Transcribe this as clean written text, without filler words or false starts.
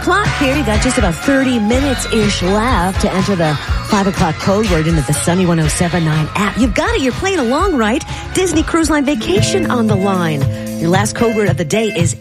o'clock here. You got just about 30 minutes-ish left to enter the 5 o'clock code word into the Sunny 107.9 app. You've got it. You're playing along, right? Disney Cruise Line Vacation on the line. Your last code word of the day is